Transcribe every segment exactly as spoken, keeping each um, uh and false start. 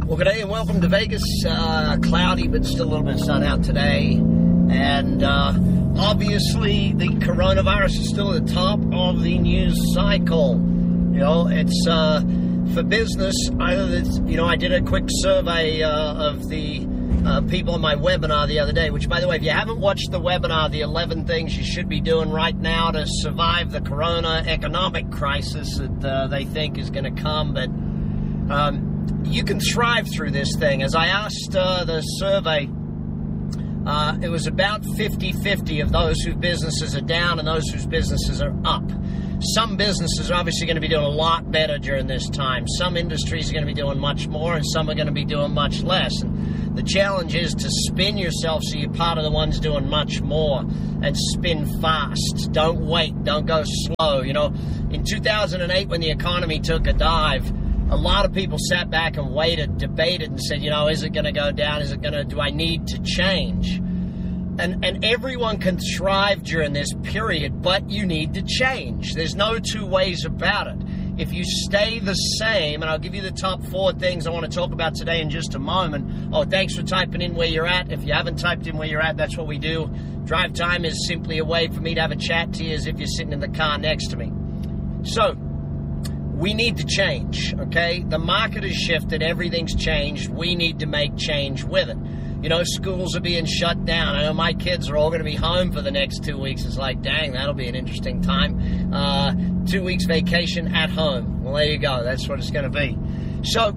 Well, good day and welcome to Vegas. Uh, cloudy, but still a little bit of sun out today. And uh, obviously, the coronavirus is still at the top of the news cycle. You know, it's uh, for business. I, you know, I did a quick survey uh, of the uh, people on my webinar the other day, which, by the way, if you haven't watched the webinar, the eleven things you should be doing right now to survive the corona economic crisis that uh, they think is going to come, but um, you can thrive through this thing. As I asked uh, the survey, uh, it was about fifty-fifty of those whose businesses are down and those whose businesses are up. Some businesses are obviously going to be doing a lot better during this time. Some industries are going to be doing much more and some are going to be doing much less. And the challenge is to spin yourself so you're part of the ones doing much more, and spin fast. Don't wait. Don't go slow. You know, in two thousand eight, when the economy took a dive, a lot of people sat back and waited, debated, and said, you know, is it going to go down? Is it going to, do I need to change? And and everyone can thrive during this period, but you need to change. There's no two ways about it. If you stay the same, and I'll give you the top four things I want to talk about today in just a moment. Oh, thanks for typing in where you're at. If you haven't typed in where you're at, that's what we do. Drive time is simply a way for me to have a chat to you as if you're sitting in the car next to me. So, we need to change, okay? The market has shifted. Everything's changed. We need to make change with it. You know, schools are being shut down. I know my kids are all going to be home for the next two weeks. It's like, dang, that'll be an interesting time. Uh, two weeks vacation at home. Well, there you go. That's what it's going to be. So,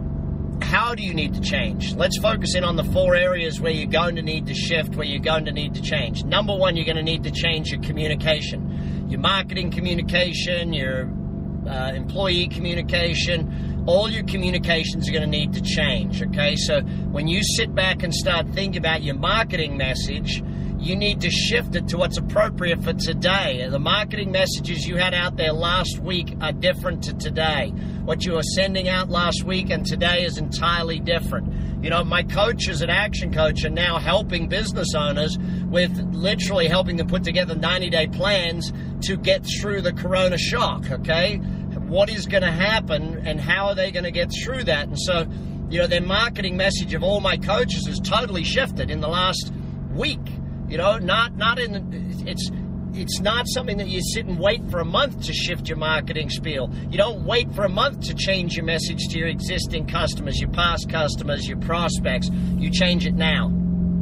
how do you need to change? Let's focus in on the four areas where you're going to need to shift, where you're going to need to change. Number one, you're going to need to change your communication. Your marketing communication, your Uh, employee communication, all your communications are going to need to change, okay? So when you sit back and start thinking about your marketing message, you need to shift it to what's appropriate for today. The marketing messages you had out there last week are different to today. What you were sending out last week and today is entirely different. You know, my coaches at Action Coach are now helping business owners with literally helping them put together ninety-day plans to get through the corona shock, okay? What is going to happen and how are they going to get through that? And so, you know, their marketing message of all my coaches has totally shifted in the last week. You know, not not in it's it's not something that you sit and wait for a month to shift your marketing spiel. You don't wait for a month to change your message to your existing customers, your past customers, your prospects. You change it now.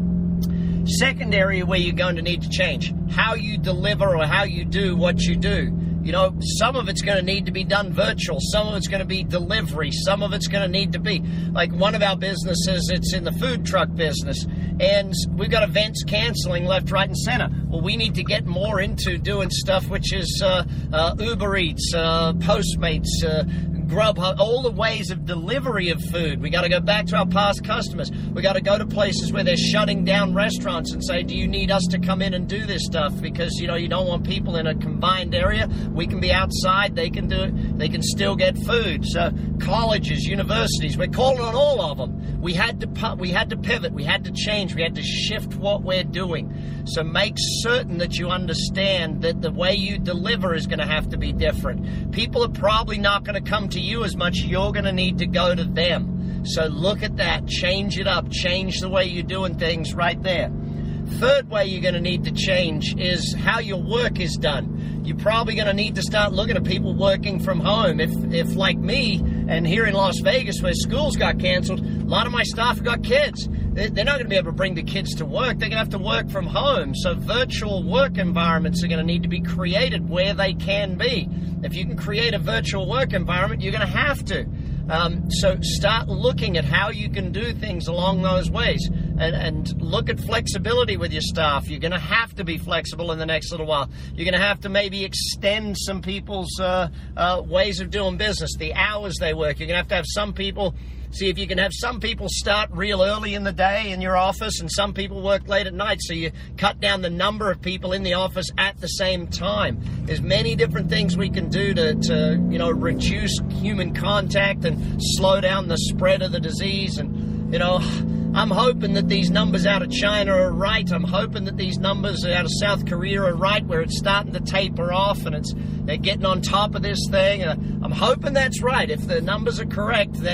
Second area where you're going to need to change, how you deliver or how you do what you do. You know, some of it's going to need to be done virtual. Some of it's going to be delivery. Some of it's going to need to be, like one of our businesses, it's in the food truck business. And we've got events canceling left, right, and center. Well, we need to get more into doing stuff which is uh, uh, Uber Eats, uh, Postmates, uh, Grubhub, all the ways of delivery of food. We got to go back to our past customers. We got to go to places where they're shutting down restaurants and say, do you need us to come in and do this stuff? Because, you know, you don't want people in a combined area. We can be outside. They can do it. They can still get food. So colleges, universities, we're calling on all of them. We had to we had to pivot. We had to change. We had to shift what we're doing. So make certain that you understand that the way you deliver is going to have to be different. People are probably not going to come to you as much. You're going to need to go to them. So look at that. Change it up. Change the way you're doing things right there. Third way you're going to need to change is how your work is done. You're probably going to need to start looking at people working from home. If, if like me, and here in Las Vegas where schools got canceled, a lot of my staff have got kids. They're not going to be able to bring the kids to work. They're going to have to work from home. So virtual work environments are going to need to be created where they can be. If you can create a virtual work environment, you're going to have to. Um, so start looking at how you can do things along those ways, and, and look at flexibility with your staff. You're going to have to be flexible in the next little while. You're going to have to maybe extend some people's uh, uh, ways of doing business, the hours they work. You're going to have to have some people, see if you can have some people start real early in the day in your office and some people work late at night, so you cut down the number of people in the office at the same time. There's many different things we can do to, to you know, reduce human contact and slow down the spread of the disease. And, you know, I'm hoping that these numbers out of China are right. I'm hoping that these numbers out of South Korea are right, where it's starting to taper off and it's they're getting on top of this thing. Uh, I'm hoping that's right. If the numbers are correct, then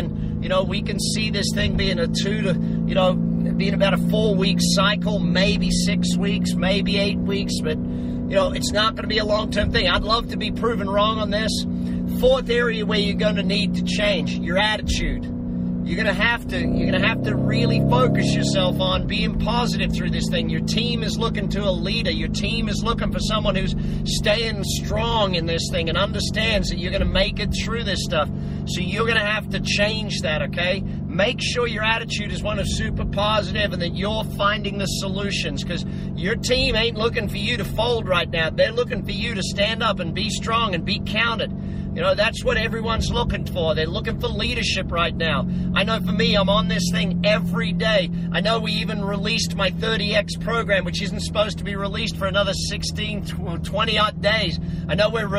You know, we can see this thing being a two to, you know, being about a four-week cycle, maybe six weeks, maybe eight weeks, but, you know, it's not going to be a long-term thing. I'd love to be proven wrong on this. Fourth area where you're going to need to change, your attitude. You're going to have to, you're going to have to really focus yourself on being positive through this thing. Your team is looking to a leader. Your team is looking for someone who's staying strong in this thing and understands that you're going to make it through this stuff. So you're going to have to change that, okay? Make sure your attitude is one of super positive and that you're finding the solutions, because your team ain't looking for you to fold right now. They're looking for you to stand up and be strong and be counted. You know, that's what everyone's looking for. They're looking for leadership right now. I know for me, I'm on this thing every day. I know we even released my thirty X program, which isn't supposed to be released for another sixteen, twenty odd days. I know we're